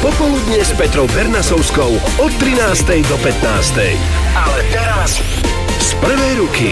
Popoludne s Petrou Bernasovskou od 13. do 15. Ale teraz z prvej ruky.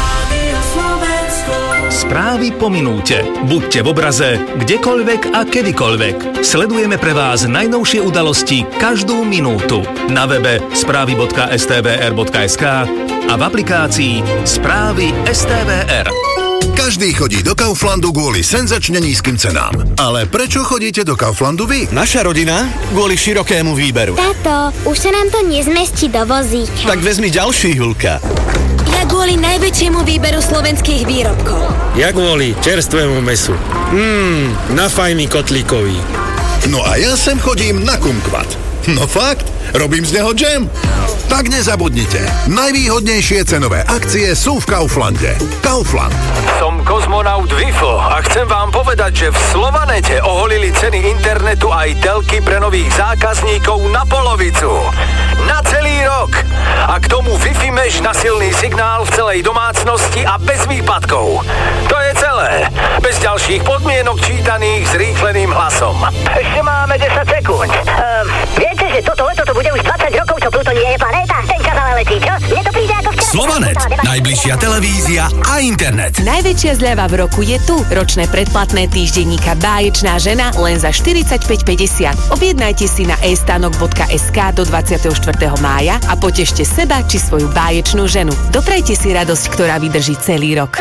Správy po minúte. Buďte v obraze, kdekoľvek a kedykoľvek. Sledujeme pre vás najnovšie udalosti každú minútu. Na webe správy.stvr.sk a v aplikácii Správy STVR. Každý chodí do Kauflandu kvôli senzačne nízkym cenám. Ale prečo chodíte do Kauflandu vy? Naša rodina kvôli širokému výberu. Táto, už sa nám to nezmestí do vozíka. Tak vezmi ďalší, Julka. Ja kvôli najväčšiemu výberu slovenských výrobkov. Ja kvôli čerstvému mesu. Na fajný kotlíkový. No a ja sem chodím na kumkvat. No fakt, robím z neho džem. Tak nezabudnite, najvýhodnejšie cenové akcie sú v Kauflande. Kaufland. Som kozmonaut Wifo a chcem vám povedať, že v Slovanete oholili ceny internetu aj telky pre nových zákazníkov na polovicu. Na celý rok. A k tomu Wi-Fi mesh na silný signál v celej domácnosti a bez výpadkov. To je celé. Bez ďalších podmienok čítaných s rýchleným hlasom. Ešte máme 10 sekúnd. Viete, že toto leto to bude už 20 rokov, čo Pluto nie je planéta? Ten čas ale letí, čo? Mne to príde ako včera. Slovanet, najbližšia televízia a internet. Najväčšia zľava v roku je tu. Ročné predplatné týždenníka Báječná žena len za 45,50. Objednajte si na estanok.sk do 24. mája a potešte seba či svoju báječnú ženu. Doprajte si radosť, ktorá vydrží celý rok.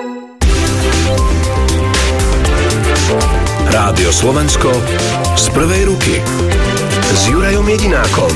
Rádio Slovensko z prvej ruky s Jurajom Jedinákom.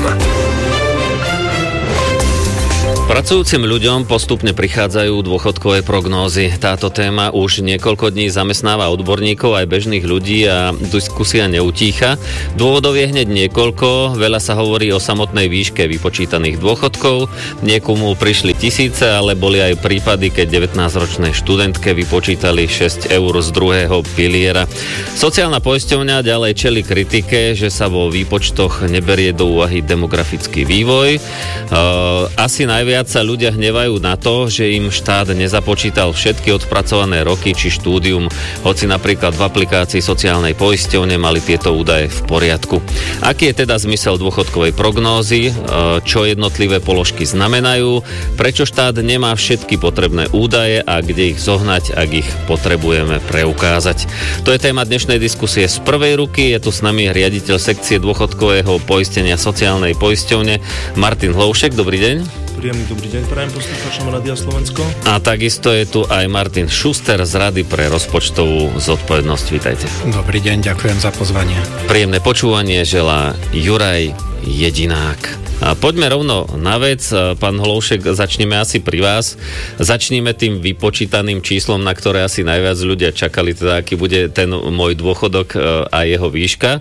Pracujúcim ľuďom postupne prichádzajú dôchodkové prognózy. Táto téma už niekoľko dní zamestnáva odborníkov aj bežných ľudí a diskusia neutícha. Dôvodov je hneď niekoľko. Veľa sa hovorí o samotnej výške vypočítaných dôchodkov. Niekomu prišli tisíce, ale boli aj prípady, keď 19-ročnej študentke vypočítali 6 eur z druhého piliera. Sociálna poisťovňa ďalej čelí kritike, že sa vo výpočtoch neberie do úvahy demografický vývoj. Asi najviac sa ľudia hnevajú na to, že im štát nezapočítal všetky odpracované roky či štúdium, hoci napríklad v aplikácii sociálnej poisťovne mali tieto údaje v poriadku. Aký je teda zmysel dôchodkovej prognózy, čo jednotlivé položky znamenajú, prečo štát nemá všetky potrebné údaje a kde ich zohnať, ak ich potrebujeme preukázať. To je téma dnešnej diskusie z prvej ruky. Je tu s nami riaditeľ sekcie dôchodkového poistenia sociálnej poisťovne Martin Hloušek. Dobrý deň. Príjemný dobrý deň, prajem poslucháčom Rádia Slovensko. A takisto je tu aj Martin Šuster z Rady pre rozpočtovú zodpovednosť. Vítajte. Dobrý deň, ďakujem za pozvanie. Príjemné počúvanie želá Juraj Jedinák. A poďme rovno na vec. Pán Hloušek, začneme asi pri vás. Začneme tým vypočítaným číslom, na ktoré asi najviac ľudia čakali, teda aký bude ten môj dôchodok a jeho výška.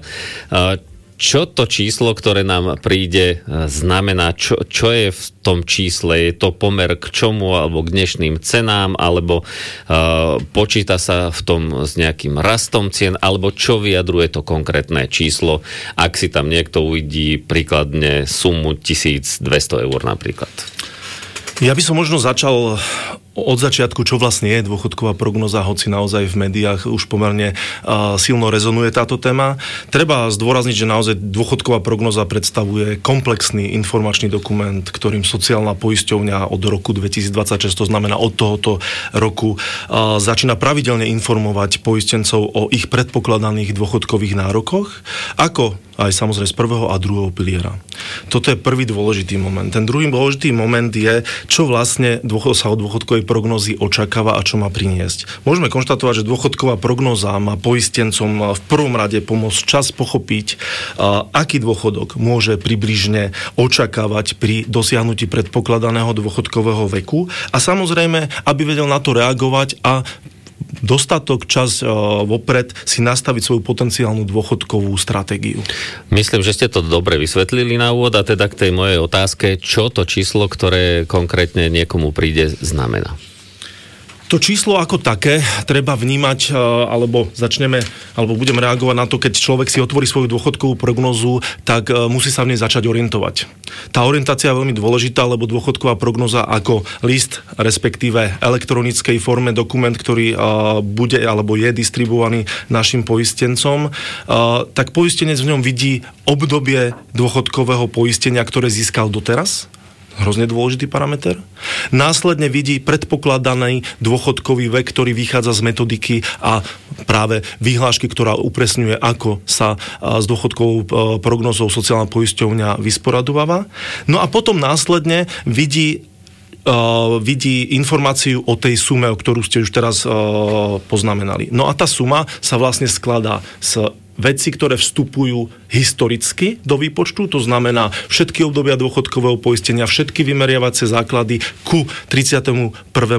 Čo to číslo, ktoré nám príde, znamená? Čo je v tom čísle? Je to pomer k čomu? Alebo k dnešným cenám? Alebo počíta sa v tom s nejakým rastom cien? Alebo čo vyjadruje to konkrétne číslo? Ak si tam niekto uvidí príkladne sumu 1200 eur napríklad. Ja by som možno začal od začiatku, čo vlastne je dôchodková prognoza, hoci naozaj v médiách už pomerne silno rezonuje táto téma. Treba zdôrazniť, že naozaj dôchodková prognoza predstavuje komplexný informačný dokument, ktorým sociálna poisťovňa od roku 2026, to znamená od tohoto roku, začína pravidelne informovať poistencov o ich predpokladaných dôchodkových nárokoch, ako aj samozrejme z prvého a druhého piliera. Toto je prvý dôležitý moment. Ten druhý dôležitý moment je, čo vlastne sa od dôchodkovej prognozy očakáva a čo má priniesť. Môžeme konštatovať, že dôchodková prognoza má poistencom v prvom rade pomôcť čas pochopiť, aký dôchodok môže približne očakávať pri dosiahnutí predpokladaného dôchodkového veku a samozrejme, aby vedel na to reagovať a dostatok čas vopred si nastaviť svoju potenciálnu dôchodkovú stratégiu. Myslím, že ste to dobre vysvetlili na úvod a teda k tej mojej otázke, čo to číslo, ktoré konkrétne niekomu príde, znamená? To číslo ako také treba vnímať, alebo budem reagovať na to, keď človek si otvorí svoju dôchodkovú prognózu, tak musí sa v nej začať orientovať. Tá orientácia je veľmi dôležitá, lebo dôchodková prognóza ako list, respektíve elektronickej forme dokument, ktorý bude alebo je distribuovaný našim poistencom, tak poistenec v ňom vidí obdobie dôchodkového poistenia, ktoré získal doteraz. Hrozne dôležitý parameter. Následne vidí predpokladaný dôchodkový vek, ktorý vychádza z metodiky a práve vyhlášky, ktorá upresňuje, ako sa s dôchodkovou prognózou sociálna poisťovňa vysporadováva. No a potom následne vidí informáciu o tej sume, o ktorú ste už teraz poznamenali. No a tá suma sa vlastne skladá z veci, ktoré vstupujú historicky do výpočtu, to znamená všetky obdobia dôchodkového poistenia, všetky vymeriavacie základy ku 31.12.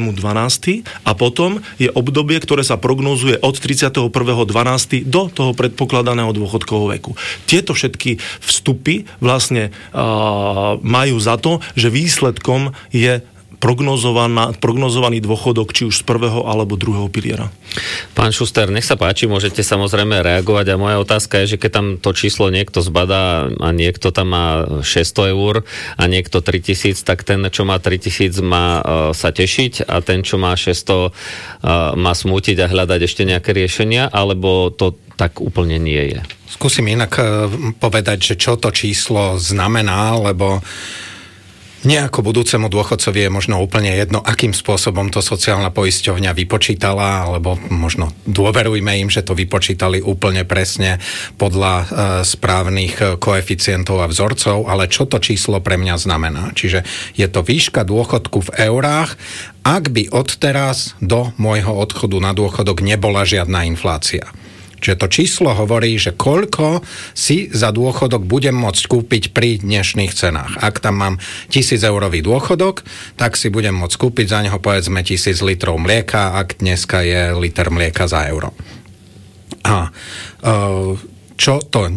a potom je obdobie, ktoré sa prognózuje od 31.12. do toho predpokladaného dôchodkového veku. Tieto všetky vstupy vlastne majú za to, že výsledkom je prognozovaný dôchodok či už z prvého alebo druhého piliera. Pán Šuster, nech sa páči, môžete samozrejme reagovať a moja otázka je, že keď tam to číslo niekto zbadá a niekto tam má 600 eur a niekto 3000, tak ten, čo má 3000, má sa tešiť a ten, čo má 600, má smútiť a hľadať ešte nejaké riešenia, alebo to tak úplne nie je? Skúsim inak povedať, že čo to číslo znamená, lebo nejako budúcemu dôchodcovi je možno úplne jedno, akým spôsobom to sociálna poisťovňa vypočítala, alebo možno dôverujme im, že to vypočítali úplne presne podľa správnych koeficientov a vzorcov, ale čo to číslo pre mňa znamená? Čiže je to výška dôchodku v eurách, ak by odteraz do môjho odchodu na dôchodok nebola žiadna inflácia. Čiže to číslo hovorí, že koľko si za dôchodok budem môcť kúpiť pri dnešných cenách. Ak tam mám 1000 eurový dôchodok, tak si budem môcť kúpiť za neho povedzme 1000 litrov mlieka, ak dneska je liter mlieka za euro. A čo to...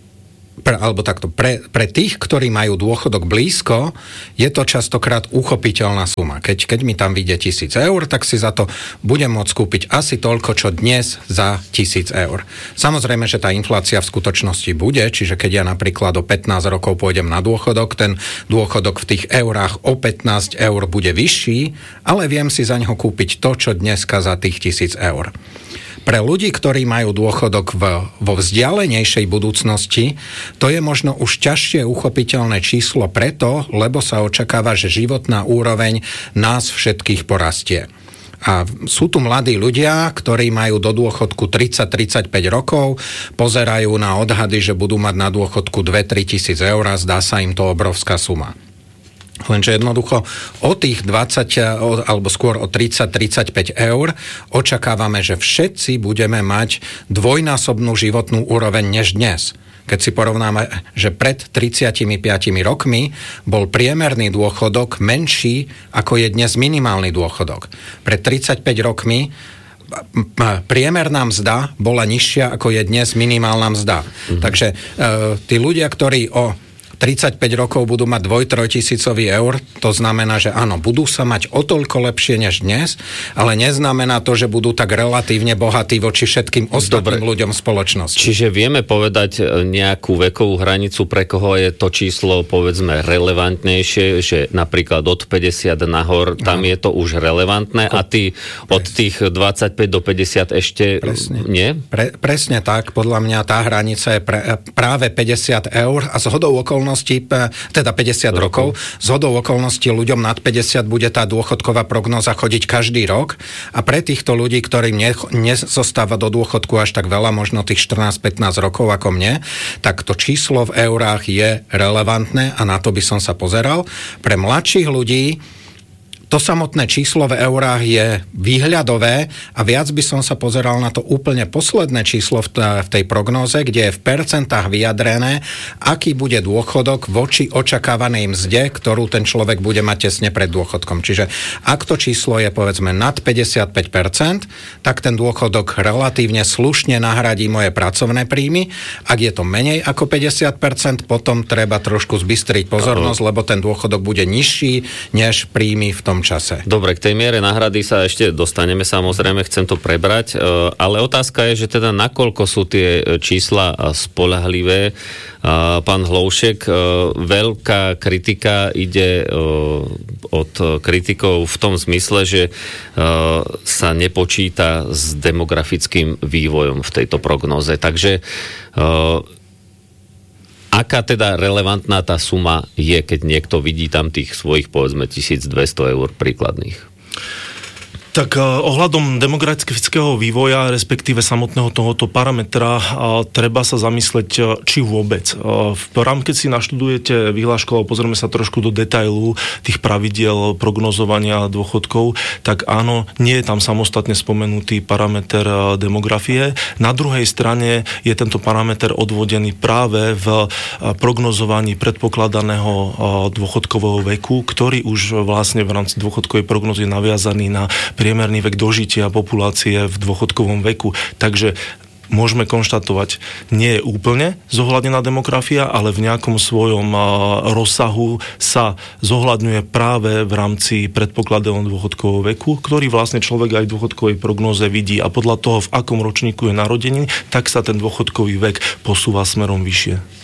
alebo takto, pre tých, ktorí majú dôchodok blízko, je to častokrát uchopiteľná suma. Keď mi tam vyjde 1000 eur, tak si za to budem môcť kúpiť asi toľko, čo dnes za 1000 eur. Samozrejme, že tá inflácia v skutočnosti bude, čiže keď ja napríklad o 15 rokov pôjdem na dôchodok, ten dôchodok v tých eurách o 15 eur bude vyšší, ale viem si za neho kúpiť to, čo dneska za tých 1000 eur. Pre ľudí, ktorí majú dôchodok vo vzdialenejšej budúcnosti, to je možno už ťažšie uchopiteľné číslo preto, lebo sa očakáva, že životná úroveň nás všetkých porastie. A sú tu mladí ľudia, ktorí majú do dôchodku 30-35 rokov, pozerajú na odhady, že budú mať na dôchodku 2-3 tisíc eur a zdá sa im to obrovská suma. Lenže jednoducho o tých 20, alebo skôr o 30-35 eur očakávame, že všetci budeme mať dvojnásobnú životnú úroveň než dnes. Keď si porovnáme, že pred 35 rokmi bol priemerný dôchodok menší, ako je dnes minimálny dôchodok. Pred 35 rokmi priemerná mzda bola nižšia, ako je dnes minimálna mzda. Takže tí ľudia, ktorí o 35 rokov budú mať 2-3 tisícový eur, to znamená, že áno, budú sa mať o toľko lepšie než dnes, ale neznamená to, že budú tak relatívne bohatí voči všetkým ostatným ľuďom spoločnosti. Čiže vieme povedať nejakú vekovú hranicu, pre koho je to číslo, povedzme, relevantnejšie, že napríklad od 50 nahor, tam je to už relevantné a ty od tých 25 do 50 ešte nie? Presne tak, podľa mňa tá hranica je práve 50 eur a zhodou okolností, teda 50 rokov. Zhodou okolností ľuďom nad 50 bude tá dôchodková prognóza chodiť každý rok a pre týchto ľudí, ktorým nezostáva do dôchodku až tak veľa, možno tých 14-15 rokov ako mne, tak to číslo v eurách je relevantné a na to by som sa pozeral. Pre mladších ľudí to samotné číslo v eurách je výhľadové a viac by som sa pozeral na to úplne posledné číslo v tej prognóze, kde je v percentách vyjadrené, aký bude dôchodok voči očakávanej mzde, ktorú ten človek bude mať tesne pred dôchodkom. Čiže ak to číslo je povedzme nad 55%, tak ten dôchodok relatívne slušne nahradí moje pracovné príjmy. Ak je to menej ako 50%, potom treba trošku zbystriť pozornosť, lebo ten dôchodok bude nižší než príjmy v tom tom čase. Dobre, k tej miere náhrady sa ešte dostaneme, samozrejme, chcem to prebrať, ale otázka je, že teda nakoľko sú tie čísla spoľahlivé. Pán Hloušek, veľká kritika ide od kritikov v tom zmysle, že sa nepočíta s demografickým vývojom v tejto prognóze. Takže aká teda relevantná tá suma je, keď niekto vidí tam tých svojich, povedzme, 1200 eur príkladných? Tak ohľadom demografického vývoja, respektíve samotného tohoto parametra, treba sa zamysleť, či vôbec. Keď si naštudujete vyhlášku, alebo pozrieme sa trošku do detailu tých pravidiel prognozovania dôchodkov, tak áno, nie je tam samostatne spomenutý parameter demografie. Na druhej strane je tento parameter odvodený práve v prognozovaní predpokladaného dôchodkového veku, ktorý už vlastne v rámci dôchodkovej prognozy je naviazaný na priemerný vek dožitia populácie v dôchodkovom veku. Takže môžeme konštatovať, nie je úplne zohľadnená demografia, ale v nejakom svojom rozsahu sa zohľadňuje práve v rámci predpokladaného dôchodkového veku, ktorý vlastne človek aj v dôchodkovej prognóze vidí a podľa toho, v akom ročníku je narodený, tak sa ten dôchodkový vek posúva smerom vyššie.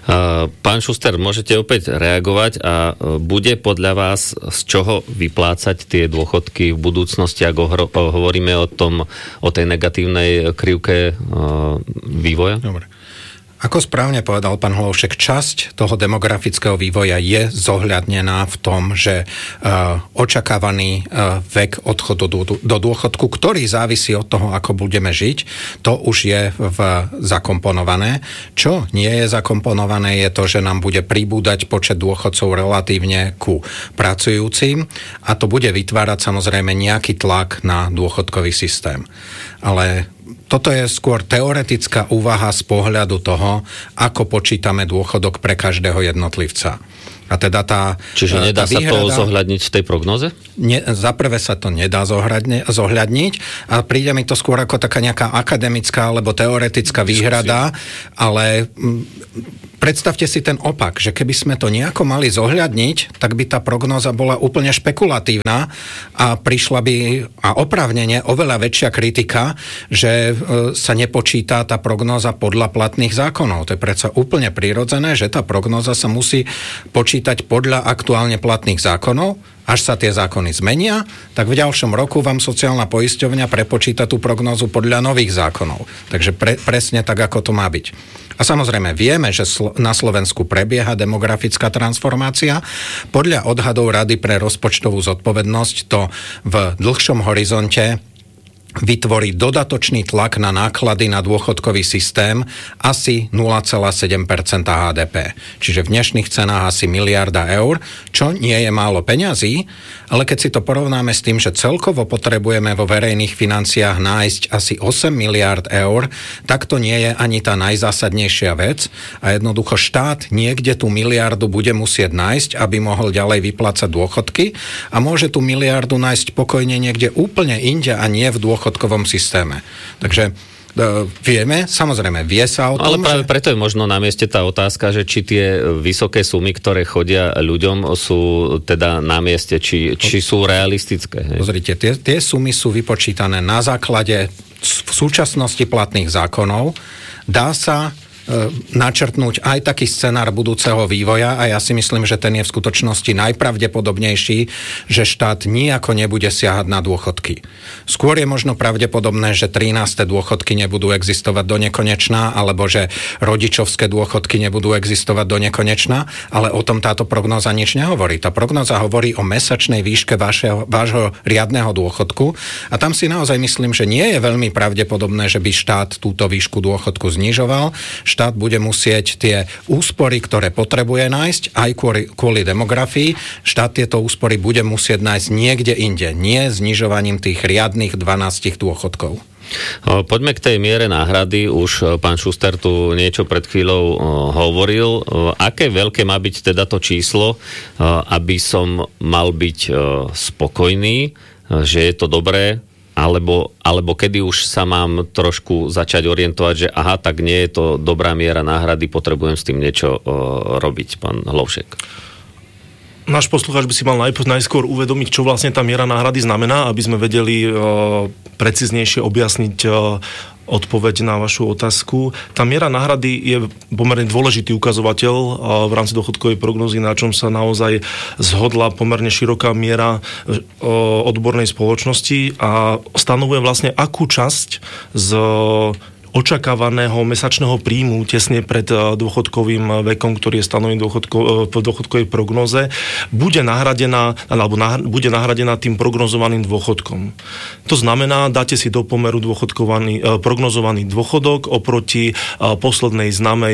Pán Šuster, môžete opäť reagovať a bude podľa vás z čoho vyplácať tie dôchodky v budúcnosti, ak hovoríme o tej negatívnej krivke vývoja? Dobre. Ako správne povedal pán Hloušek, časť toho demografického vývoja je zohľadnená v tom, že očakávaný vek odchodu do dôchodku, ktorý závisí od toho, ako budeme žiť, to už je zakomponované. Čo nie je zakomponované, je to, že nám bude pribúdať počet dôchodcov relatívne ku pracujúcim a to bude vytvárať samozrejme nejaký tlak na dôchodkový systém. Ale toto je skôr teoretická úvaha z pohľadu toho, ako počítame dôchodok pre každého jednotlivca. A teda Čiže nedá sa to zohľadniť v tej prognoze? Za prvé sa to nedá zohľadniť a príde mi to skôr ako taká nejaká akademická alebo teoretická výhrada, ale predstavte si ten opak, že keby sme to nejako mali zohľadniť, tak by tá prognóza bola úplne špekulatívna a prišla by a oprávnene oveľa väčšia kritika, že sa nepočíta tá prognóza podľa platných zákonov. To je predsa úplne prirodzené, že tá prognóza sa musí počítať podľa aktuálne platných zákonov. Až sa tie zákony zmenia, tak v ďalšom roku vám sociálna poisťovňa prepočíta tú prognózu podľa nových zákonov. Takže presne tak, ako to má byť. A samozrejme vieme, že na Slovensku prebieha demografická transformácia. Podľa odhadov Rady pre rozpočtovú zodpovednosť to v dlhšom horizonte vytvorí dodatočný tlak na náklady na dôchodkový systém asi 0,7% HDP. Čiže v dnešných cenách asi miliarda eur, čo nie je málo peňazí, ale keď si to porovnáme s tým, že celkovo potrebujeme vo verejných financiách nájsť asi 8 miliárd eur, tak to nie je ani tá najzásadnejšia vec a jednoducho štát niekde tú miliardu bude musieť nájsť, aby mohol ďalej vyplácať dôchodky a môže tú miliardu nájsť pokojne niekde úplne inde a nie v dôchodkovom systéme. Takže vieme, samozrejme, vie sa o tom. Ale práve preto je možno na mieste tá otázka, že či tie vysoké sumy, ktoré chodia ľuďom, sú teda na mieste, či sú realistické. Hej? Pozrite, tie sumy sú vypočítané na základe v súčasnosti platných zákonov. Dá sa načrtnúť aj taký scenár budúceho vývoja a ja si myslím, že ten je v skutočnosti najpravdepodobnejší, že štát nijako nebude siahať na dôchodky. Skôr je možno pravdepodobné, že 13. dôchodky nebudú existovať do nekonečna, alebo že rodičovské dôchodky nebudú existovať do nekonečna, ale o tom táto prognóza nič nehovorí. Tá prognóza hovorí o mesačnej výške vášho riadneho dôchodku a tam si naozaj myslím, že nie je veľmi pravdepodobné, že by štát túto výšku dôchodku znižoval. Štát bude musieť tie úspory, ktoré potrebuje nájsť, aj kvôli demografii, štát tieto úspory bude musieť nájsť niekde inde, nie znižovaním tých riadnych 12 dôchodkov. Poďme k tej miere náhrady. Už pán Šuster tu niečo pred chvíľou hovoril. Aké veľké má byť teda to číslo, aby som mal byť spokojný, že je to dobré, alebo kedy už sa mám trošku začať orientovať, že aha, tak nie je to dobrá miera náhrady, potrebujem s tým niečo robiť, pán Hloušek. náš poslucháč by si mal najskôr uvedomiť, čo vlastne tá miera náhrady znamená, aby sme vedeli precíznejšie objasniť odpoveď na vašu otázku. Tá miera náhrady je pomerne dôležitý ukazovateľ v rámci dôchodkovej prognózy, na čom sa naozaj zhodla pomerne široká miera odbornej spoločnosti a stanovuje vlastne akú časť z očakávaného mesačného príjmu tesne pred dôchodkovým vekom, ktorý je stanovený v dôchodkovej prognoze, bude nahradená tým prognozovaným dôchodkom. To znamená, dáte si do pomeru prognozovaný dôchodok oproti poslednému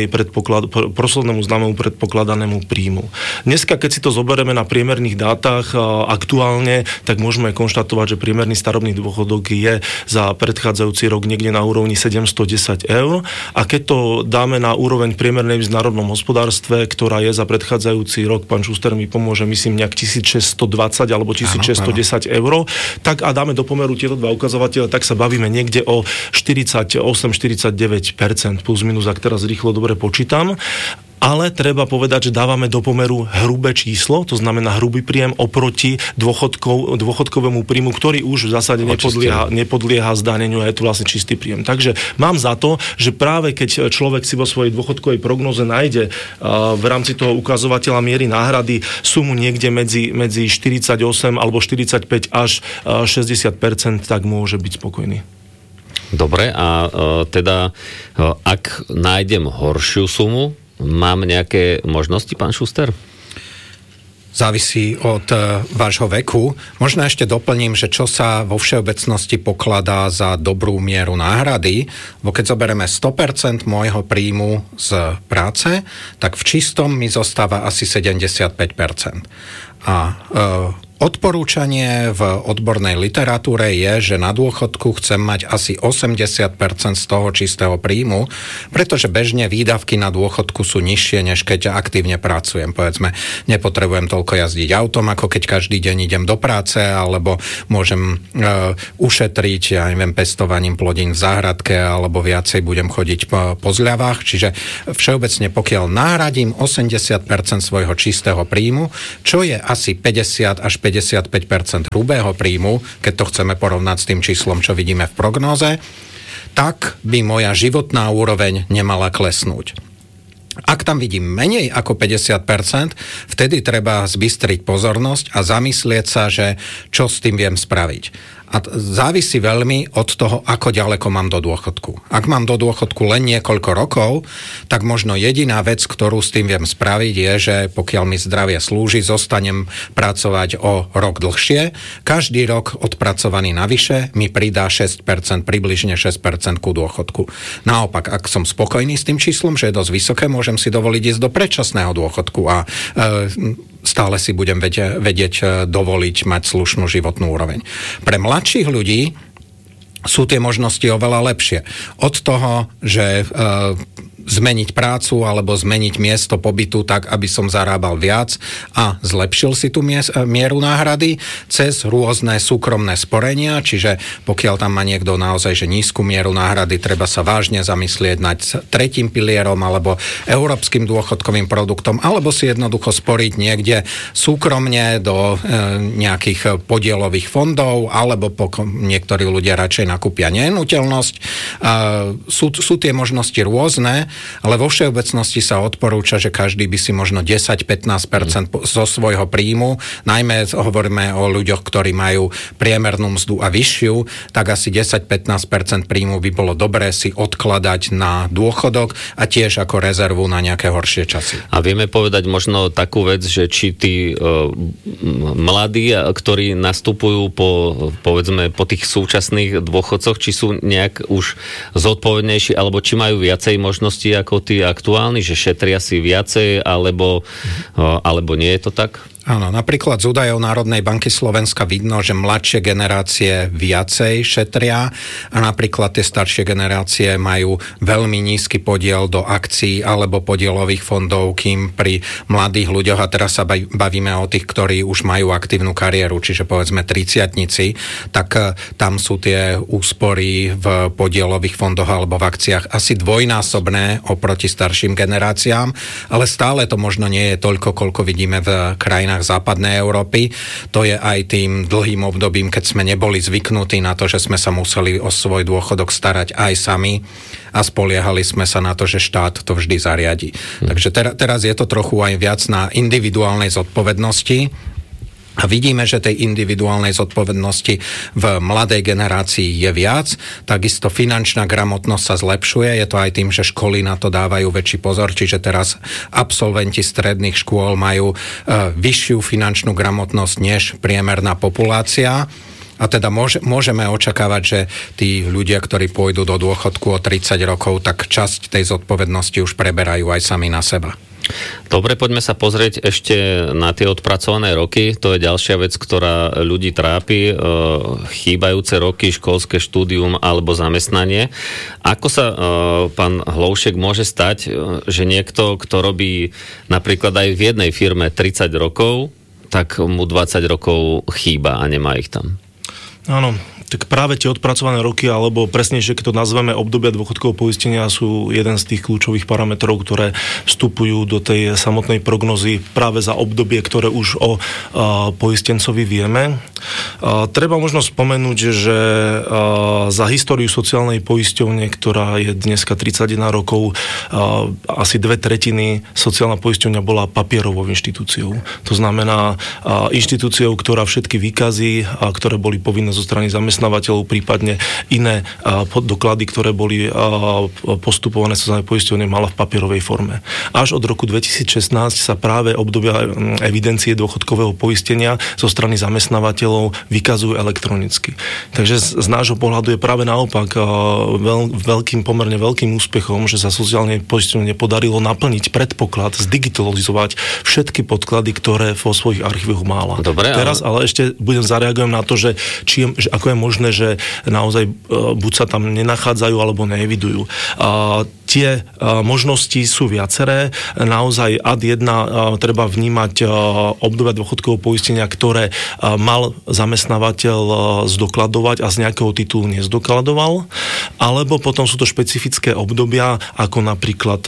známemu predpokladanému príjmu. Dneska, keď si to zoberieme na priemerných dátach aktuálne, tak môžeme konštatovať, že priemerný starobný dôchodok je za predchádzajúci rok niekde na úrovni 710 eur a keď to dáme na úroveň priemernej v národnom hospodárstve, ktorá je za predchádzajúci rok, pán Šuster mi pomôže, myslím nejak 1620 alebo 1610 eur, tak a dáme do pomeru tieto dva ukazovateľe, tak sa bavíme niekde o 48-49%, plus minus, ak teraz rýchlo dobre počítam. Ale treba povedať, že dávame do pomeru hrubé číslo, to znamená hrubý príjem oproti dôchodkovému príjmu, ktorý už v zásade nepodlieha zdaneniu a je to vlastne čistý príjem. Takže mám za to, že práve keď človek si vo svojej dôchodkovej prognoze nájde v rámci toho ukazovateľa miery náhrady sumu niekde medzi 48 alebo 45 až 60%, tak môže byť spokojný. Dobre, a teda ak nájdem horšiu sumu, mám nejaké možnosti, pán Šuster? Závisí od vášho veku. Možno ešte doplním, že čo sa vo všeobecnosti pokladá za dobrú mieru náhrady, bo keď zoberieme 100% môjho príjmu z práce, tak v čistom mi zostáva asi 75%. A odporúčanie v odbornej literatúre je, že na dôchodku chcem mať asi 80% z toho čistého príjmu, pretože bežne výdavky na dôchodku sú nižšie, než keď aktívne pracujem. Povedzme, nepotrebujem toľko jazdiť autom, ako keď každý deň idem do práce, alebo môžem ušetriť, ja neviem, pestovaním plodín v záhradke, alebo viacej budem chodiť po zľavách. Čiže všeobecne, pokiaľ nahradím 80% svojho čistého príjmu, čo je asi 50 až 55% hrubého príjmu, keď to chceme porovnať s tým číslom, čo vidíme v prognóze, tak by moja životná úroveň nemala klesnúť. Ak tam vidím menej ako 50%, vtedy treba zbystriť pozornosť a zamyslieť sa, že čo s tým viem spraviť. A závisí veľmi od toho, ako ďaleko mám do dôchodku. Ak mám do dôchodku len niekoľko rokov, tak možno jediná vec, ktorú s tým viem spraviť, je, že pokiaľ mi zdravie slúži, zostanem pracovať o rok dlhšie. Každý rok odpracovaný navyše mi pridá 6%, približne 6% ku dôchodku. Naopak, ak som spokojný s tým číslom, že je dosť vysoké, môžem si dovoliť ísť do predčasného dôchodku a stále si budem vedieť dovoliť mať slušnú životnú úroveň. Pre mladších ľudí sú tie možnosti oveľa lepšie. Od toho, že zmeniť prácu alebo zmeniť miesto pobytu tak, aby som zarábal viac a zlepšil si tú mieru náhrady cez rôzne súkromné sporenia, čiže pokiaľ tam má niekto naozaj že nízku mieru náhrady, treba sa vážne zamyslieť nad tretím pilierom alebo európskym dôchodkovým produktom, alebo si jednoducho sporiť niekde súkromne do nejakých podielových fondov, alebo niektorí ľudia radšej nakúpia nehnuteľnosť. Sú tie možnosti rôzne, ale vo všeobecnosti sa odporúča, že každý by si možno 10-15% zo svojho príjmu, najmä hovoríme o ľuďoch, ktorí majú priemernú mzdu a vyššiu, tak asi 10-15% príjmu by bolo dobré si odkladať na dôchodok a tiež ako rezervu na nejaké horšie časy. A vieme povedať možno takú vec, že či tí mladí, ktorí nastupujú povedzme po tých súčasných dôchodcoch, či sú nejak už zodpovednejší, alebo či majú viacej možností ako tí aktuálni, že šetria si viacej, alebo nie je to tak? Áno, napríklad z údajov Národnej banky Slovenska vidno, že mladšie generácie viacej šetria a napríklad tie staršie generácie majú veľmi nízky podiel do akcií alebo podielových fondov, kým pri mladých ľuďoch, a teraz sa bavíme o tých, ktorí už majú aktívnu kariéru, čiže povedzme 30-tnici, tak tam sú tie úspory v podielových fondoch alebo v akciách asi dvojnásobné oproti starším generáciám, ale stále to možno nie je toľko, koľko vidíme v krajinách krajinách západnej Európy. To je aj tým dlhým obdobím, keď sme neboli zvyknutí na to, že sme sa museli o svoj dôchodok starať aj sami a spoliehali sme sa na to, že štát to vždy zariadi. Takže teraz je to trochu aj viac na individuálnej zodpovednosti. A vidíme, že tej individuálnej zodpovednosti v mladej generácii je viac. Takisto finančná gramotnosť sa zlepšuje. Je to aj tým, že školy na to dávajú väčší pozor. Čiže teraz absolventi stredných škôl majú vyššiu finančnú gramotnosť než priemerná populácia. A teda môžeme očakávať, že tí ľudia, ktorí pôjdu do dôchodku o 30 rokov, tak časť tej zodpovednosti už preberajú aj sami na seba. Dobre, poďme sa pozrieť ešte na tie odpracované roky. To je ďalšia vec, ktorá ľudí trápi. Chýbajúce roky, školské štúdium alebo zamestnanie. Ako sa, pán Hloušek, môže stať, že niekto, kto robí napríklad aj v jednej firme 30 rokov, tak mu 20 rokov chýba a nemá ich tam? Áno. Tak práve tie odpracované roky, alebo presnejšie, keď to nazveme obdobia dôchodkového poistenia, sú jeden z tých kľúčových parametrov, ktoré vstupujú do tej samotnej prognozy práve za obdobie, ktoré už o poistencovi vieme. Treba možno spomenúť, že za históriu sociálnej poisťovne, ktorá je dneska 31 rokov, asi 2/3 sociálna poisťovňa bola papierovou inštitúciou. To znamená inštitúciou, ktorá všetky výkazy, ktoré boli povinné zo strany zamestnávateľov, prípadne iné doklady, ktoré boli postupované sociálnej poisťovne, mala v papierovej forme. Až od roku 2016 sa práve obdobia evidencie dôchodkového poistenia zo strany zamestnávateľov vykazujú elektronicky. Takže z nášho pohľadu je práve naopak pomerne veľkým úspechom, že sa sociálnej poisťovne podarilo naplniť predpoklad, zdigitalizovať všetky podklady, ktoré vo svojich archívoch mála. Dobre, teraz ale ešte zareagujem na to, že ako je možné, že naozaj buď sa tam nenachádzajú alebo neevidujú. Tie možnosti sú viaceré. Naozaj ad 1 treba vnímať obdobia dôchodkového poistenia, ktoré mal zamestnávateľ zdokladovať a z nejakého titulu nezdokladoval. Alebo potom sú to špecifické obdobia, ako napríklad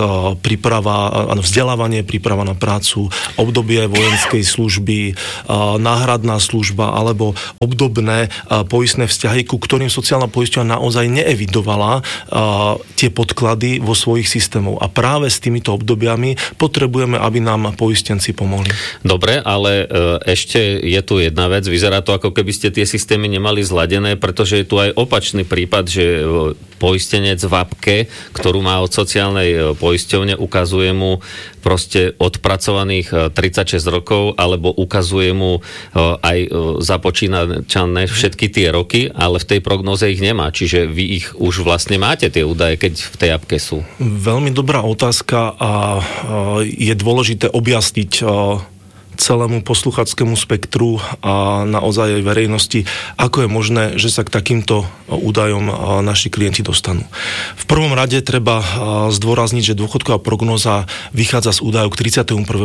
vzdelávanie, príprava na prácu, obdobie vojenskej služby, náhradná služba alebo obdobné poistné vzťahy, ku ktorým sociálna poisťovňa naozaj neevidovala tie podklady vo svojich systémov. A práve s týmito obdobiami potrebujeme, aby nám poistenci pomohli. Dobre, ale ešte je tu jedna vec. Vyzerá to, ako keby ste tie systémy nemali zladené, pretože je tu aj opačný prípad, že poistenec v apke, ktorú má od sociálnej poisťovne, ukazuje mu proste odpracovaných 36 rokov, alebo ukazuje mu aj započínané všetky tie roky, ale v tej prognóze ich nemá. Čiže vy ich už vlastne máte, tie údaje, keď v tej apke sú. Veľmi dobrá otázka a je dôležité objasniť celému poslucháckému spektru a naozaj aj verejnosti, ako je možné, že sa k takýmto údajom naši klienti dostanú. V prvom rade treba zdôrazniť, že dôchodková prognóza vychádza z údajov k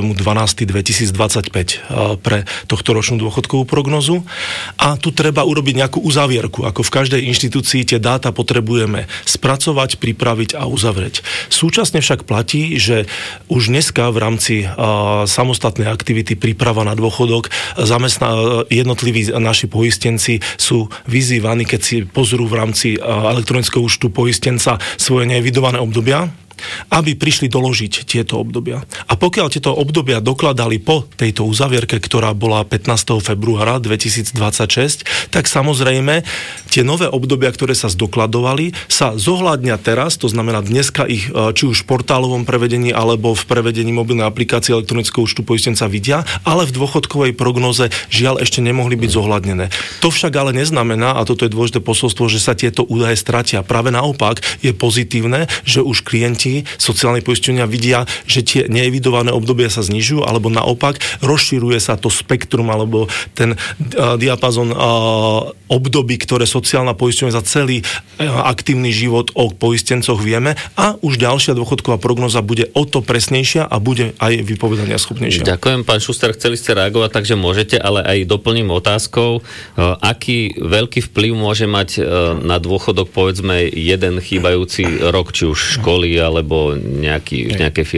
31.12.2025 pre tohtoročnú dôchodkovú prognózu a tu treba urobiť nejakú uzávierku. Ako v každej inštitúcii tie dáta potrebujeme spracovať, pripraviť a uzavrieť. Súčasne však platí, že už dneska v rámci samostatnej aktivity príprava na dôchodok, jednotliví naši poistenci sú vyzývaní, keď si pozrú v rámci elektronického účtu poistenca svoje neevidované obdobia, aby prišli doložiť tieto obdobia. A pokiaľ tieto obdobia dokladali po tejto uzavierke, ktorá bola 15. februára 2026, tak samozrejme tie nové obdobia, ktoré sa zdokladovali, sa zohľadnia teraz, to znamená dneska ich či už v portálovom prevedení alebo v prevedení mobilnej aplikácie elektronického účtu poistenca vidia, ale v dôchodkovej prognoze žiaľ ešte nemohli byť zohľadnené. To však ale neznamená, a toto je dôležité posolstvo, že sa tieto údaje stratia. Práve naopak je pozitívne, že už klienti sociálnej poisťovne vidia, že tie neevidované obdobia sa znižujú, alebo naopak rozširuje sa to spektrum, alebo ten diapazon období, ktoré sociálna poisťovňa za celý aktívny život o poistencoch vieme a už ďalšia dôchodková prognoza bude o to presnejšia a bude aj vypovedania schopnejšia. Ďakujem, pán Šuster, chceli ste reagovať, takže môžete, ale aj doplním otázkou, aký veľký vplyv môže mať na dôchodok, povedzme, jeden chýbajúci rok, či už školy, alebo v nejakej firme?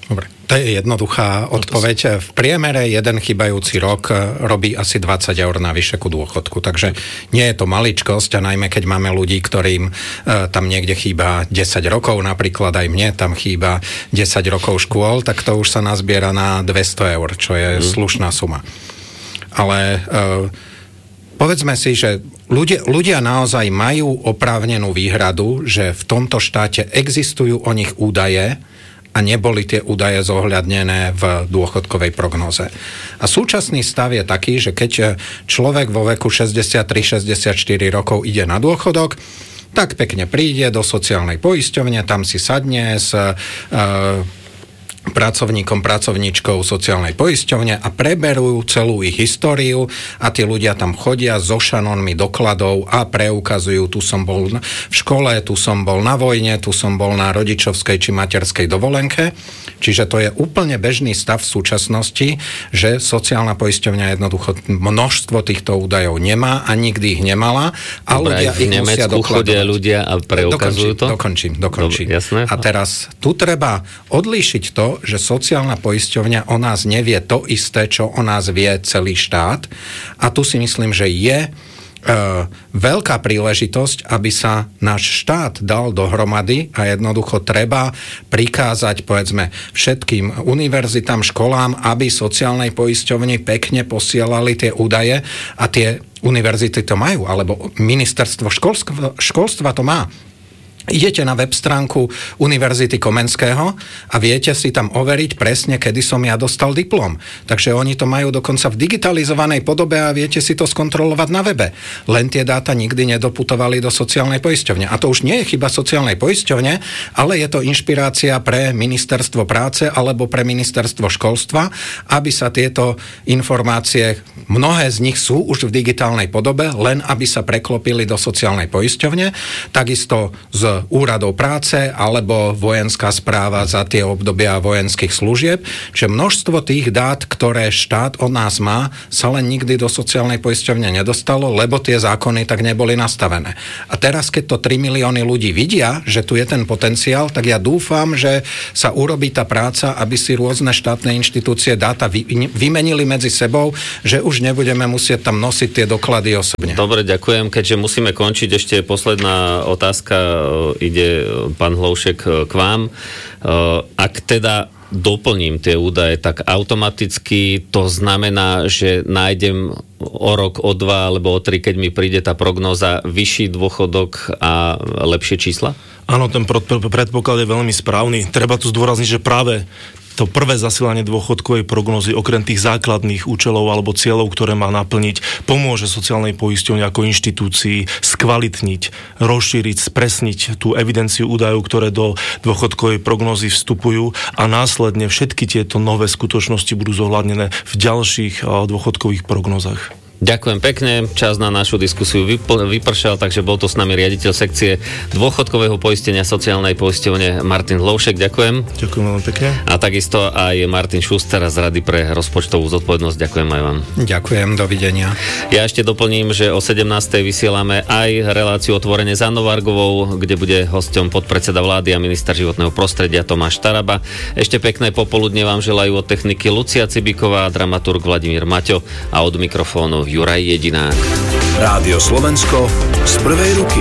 Dobre, to je jednoduchá odpoveď. V priemere jeden chýbajúci rok robí asi 20 eur navyše ku dôchodku, takže nie je to maličkosť a najmä keď máme ľudí, ktorým tam niekde chýba 10 rokov, napríklad aj mne tam chýba 10 rokov škôl, tak to už sa nazbiera na 200 eur, čo je slušná suma. Ale povedzme si, že ľudia naozaj majú oprávnenú výhradu, že v tomto štáte existujú o nich údaje a neboli tie údaje zohľadnené v dôchodkovej prognóze. A súčasný stav je taký, že keď človek vo veku 63-64 rokov ide na dôchodok, tak pekne príde do sociálnej poisťovne, tam si sadne s pracovníčkou sociálnej poisťovne a preberú celú ich históriu a tí ľudia tam chodia so šanónmi dokladov a preukazujú, tu som bol v škole, tu som bol na vojne, tu som bol na rodičovskej či materskej dovolenke. Čiže to je úplne bežný stav v súčasnosti, že sociálna poisťovňa jednoducho množstvo týchto údajov nemá a nikdy ich nemala a dobre, ľudia ich musia dokladovať. chodia ľudia a preukazujú to? Dokončím. Dobre, jasné. A teraz tu treba odlíšiť to, že sociálna poisťovňa o nás nevie to isté, čo o nás vie celý štát. A tu si myslím, že je veľká príležitosť, aby sa náš štát dal dohromady a jednoducho treba prikázať, povedzme, všetkým univerzitám, školám, aby sociálnej poisťovni pekne posielali tie údaje a tie univerzity to majú, alebo ministerstvo školstva to má. Idete na web stránku Univerzity Komenského a viete si tam overiť presne, kedy som ja dostal diplom. Takže oni to majú dokonca v digitalizovanej podobe a viete si to skontrolovať na webe. Len tie dáta nikdy nedoputovali do sociálnej poisťovne. A to už nie je chyba sociálnej poisťovne, ale je to inšpirácia pre ministerstvo práce alebo pre ministerstvo školstva, aby sa tieto informácie, mnohé z nich sú už v digitálnej podobe, len aby sa preklopili do sociálnej poisťovne. Takisto z úradov práce alebo vojenská správa za tie obdobia vojenských služieb, že množstvo tých dát, ktoré štát od nás má, sa len nikdy do sociálnej poisťovne nedostalo, lebo tie zákony tak neboli nastavené. A teraz, keď to 3 milióny ľudí vidia, že tu je ten potenciál, tak ja dúfam, že sa urobí tá práca, aby si rôzne štátne inštitúcie dáta vymenili medzi sebou, že už nebudeme musieť tam nosiť tie doklady osobne. Dobre, ďakujem. Keďže musíme končiť, ešte posledná otázka. Ide pán Hloušek k vám. Ak teda doplním tie údaje, tak automaticky to znamená, že nájdem o rok, o 2 alebo o 3, keď mi príde tá prognóza, vyšší dôchodok a lepšie čísla? Áno, ten predpoklad je veľmi správny. Treba tu zdôrazniť, že práve to prvé zasielanie dôchodkovej prognózy, okrem tých základných účelov alebo cieľov, ktoré má naplniť, pomôže sociálnej poisťovni ako inštitúcii skvalitniť, rozšíriť, spresniť tú evidenciu údajov, ktoré do dôchodkovej prognózy vstupujú a následne všetky tieto nové skutočnosti budú zohľadnené v ďalších dôchodkových prognózach. Ďakujem pekne, čas na našu diskusiu vypršal, takže bol to s nami riaditeľ sekcie dôchodkového poistenia sociálnej poisťovne Martin Hloušek, ďakujem. Ďakujem veľmi pekne. A takisto aj Martin Šuster z Rady pre rozpočtovú zodpovednosť, ďakujem aj vám. Ďakujem, dovidenia. Ja ešte doplním, že o 17. vysielame aj reláciu Otvorene za Novargovou, kde bude hosťom podpredseda vlády a minister životného prostredia Tomáš Taraba. Ešte pekné popoludne vám želajú od techniky Lucia Cibiková, dramaturg Vladimír Maťo a od mikrofónu Juraj Jedinák. Rádio Slovensko z prvej ruky.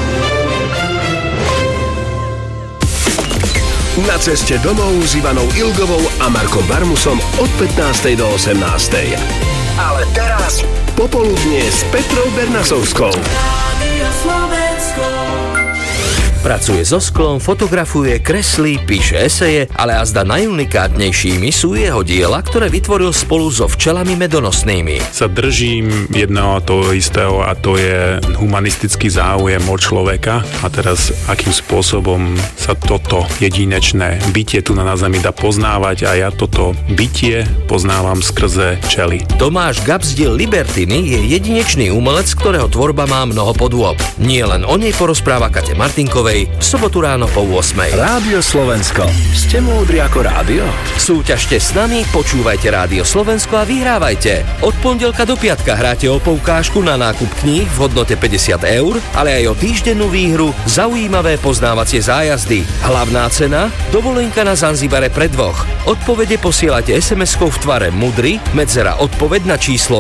Na ceste domov s Ivanou Ilgovou a Markom Barmusom od 15. do 18. Ale teraz popoludnie s Petrou Bernasovskou. Rádio Slovensko. Pracuje so sklom, fotografuje, kreslí, píše eseje, ale azda najunikátnejšími sú jeho diela, ktoré vytvoril spolu so včelami medonosnými. Sa držím jedného toho istého a to je humanistický záujem o človeka a teraz akým spôsobom sa toto jedinečné bytie tu na zemi dá poznávať a ja toto bytie poznávam skrze včely. Tomáš Gabzdil Libertiny je jedinečný umelec, ktorého tvorba má mnoho podôb. Nie len o nej porozpráva Kate Martinkovej v sobotu ráno po 8. Rádio Slovensko. Ste múdri ako rádio? Súťažte s nami, počúvajte Rádio Slovensko a vyhrávajte. Od pondelka do piatka hráte o poukážku na nákup kníh v hodnote 50 €, ale aj o týždennú výhru, zaujímavé poznávacie zájazdy. Hlavná cena? Dovolenka na Zanzibare pre dvoch. Odpovede posielate SMS-kou v tvare Mudry, medzera odpoveď na číslo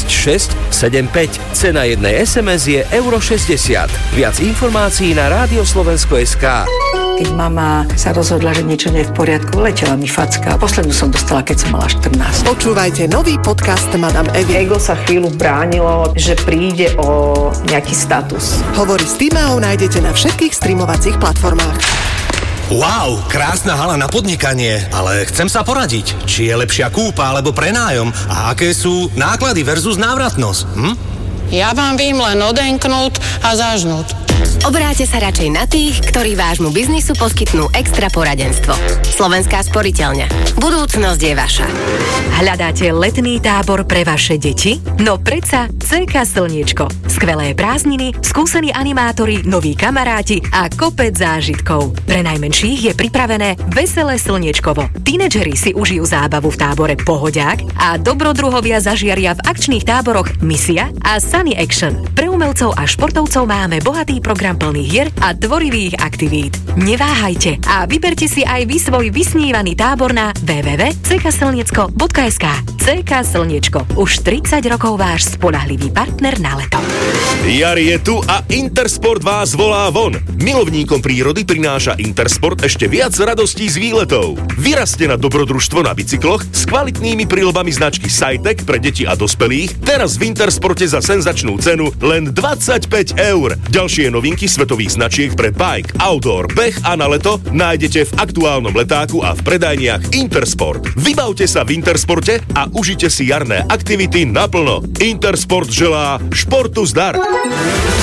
6675. Cena jednej SMS je €60. Viac informácií na radioslovensko.sk. Keď mama sa rozhodla, že niečo nie je v poriadku, letela mi facka. Poslednú som dostala, keď som mala 14. Počúvajte nový podcast Madame Evy. Ego sa chvíľu bránilo, že príde o nejaký status. Hovorí s Timeou nájdete na všetkých streamovacích platformách. Wow, krásna hala na podnikanie, ale chcem sa poradiť, či je lepšia kúpa alebo prenájom a aké sú náklady versus návratnosť. Ja vám vím len odenknúť a zažnúť. Obráťte sa radšej na tých, ktorí vášmu biznisu poskytnú extra poradenstvo. Slovenská sporiteľňa. Budúcnosť je vaša. Hľadáte letný tábor pre vaše deti? No predsa CK Slniečko. Skvelé prázdniny, skúsení animátori, noví kamaráti a kopec zážitkov. Pre najmenších je pripravené veselé slniečkovo. Tínedžeri si užijú zábavu v tábore Pohodiak a dobrodruhovia zažiaria v akčných táboroch Misia a Sunny Action. Pre umelcov a športovcov máme bohatý program plných hier a tvorivých aktivít. Neváhajte a vyberte si aj vy svoj vysnívaný tábor na www.ckslniecko.sk. CK Slniečko. Už 30 rokov váš spoľahlivý partner na leto. Jar je tu a Intersport vás volá von. Milovníkom prírody prináša Intersport ešte viac radostí z výletov. Vyrazte na dobrodružstvo na bicykloch s kvalitnými príľbami značky Sajtek pre deti a dospelých, teraz v Intersporte za senzačnú cenu len 25 €. Ďalšie novinky svetových značiek pre bike, outdoor, beh a na leto nájdete v aktuálnom letáku a v predajniach Intersport. Vybavte sa v Intersporte a užite si jarné aktivity naplno. Intersport želá športu zdar.